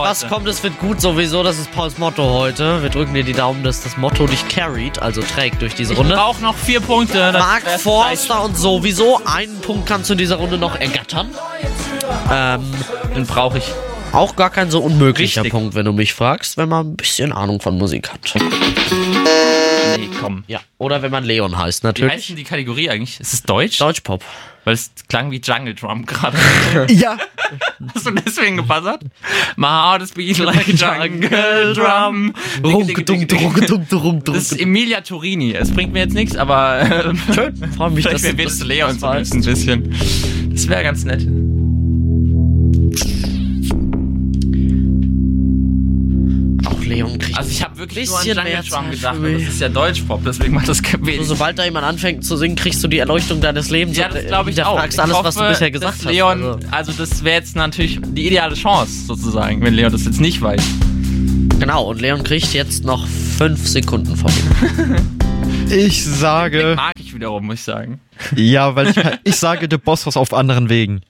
was kommt, es wird gut sowieso. Das ist Pauls Motto heute. Wir drücken dir die Daumen, dass das Motto dich carried, also trägt durch diese Runde. Ich brauche noch 4 Punkte. Mark Forster und sowieso. Einen Punkt kannst du in dieser Runde noch ergattern. Den brauche ich. Auch gar kein so unmöglicher Richtig. Punkt, wenn du mich fragst, wenn man ein bisschen Ahnung von Musik hat. Nee, komm. Ja, oder wenn man Leon heißt, Wie natürlich. heißt denn die Kategorie eigentlich? Ist es Deutsch? Deutschpop. Weil es klang wie Jungle Drum gerade. Ja. Hast du deswegen gebuzzert? My heart is beating like a Jungle Drum. Das ist Emilia Turini. Es bringt mir jetzt nichts, aber Schön, freue mich, dass vielleicht du wird es Leon so weißt. ein bisschen. Das wäre ganz nett. Auch Leon kriegt Also ich habe wirklich nur an bisschen Jungle mehr Drum Zeit gedacht. für Und mich. das ist ja Deutschpop, deswegen macht das kein so, wenig. sobald da jemand anfängt zu singen, kriegst du die Erleuchtung deines Lebens. Ja, das glaube ich auch. fragst Ich alles, hoffe, was du bisher gesagt dass hast. Leon, also das wäre jetzt natürlich die ideale Chance, sozusagen, wenn Leon das jetzt nicht weiß. Genau, und Leon kriegt jetzt noch 5 Sekunden von ihm. Ich sage, Mag ich wiederum, muss ich sagen. ja, weil ich sage The Boss was auf anderen Wegen.